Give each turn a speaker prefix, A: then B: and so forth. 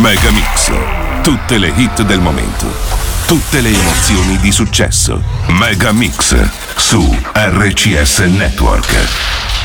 A: Megamix. Tutte le hit del momento. Tutte le emozioni di successo. Megamix su RCS Network.